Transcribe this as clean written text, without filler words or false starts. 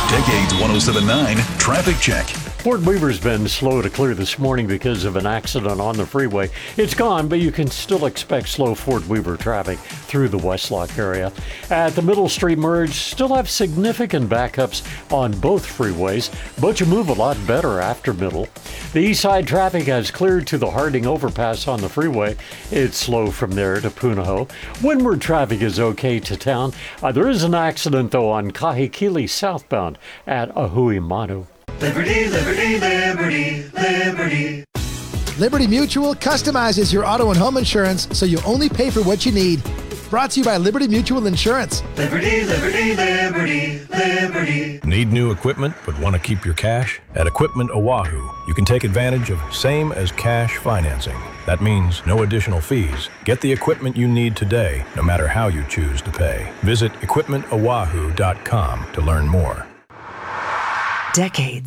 Decades 107.9 Traffic Check. Fort Weaver's been slow to clear this morning because of an accident on the freeway. It's gone, but you can still expect slow Fort Weaver traffic through the Westlock area. At the Middle Street merge, still have significant backups on both freeways, but you move a lot better after Middle. The east side traffic has cleared to the Harding overpass on the freeway. It's slow from there to Punahou. Windward traffic is okay to town. There is an accident, though, on Kahikili southbound at Ahui-Manu. Liberty, liberty, liberty, liberty. Liberty Mutual customizes your auto and home insurance so you only pay for what you need. Brought to you by Liberty Mutual Insurance. Liberty, liberty, liberty, liberty. Need new equipment but want to keep your cash? At Equipment Oahu, you can take advantage of same as cash financing. That means no additional fees. Get the equipment you need today, no matter how you choose to pay. Visit equipmentoahu.com to learn more. Decades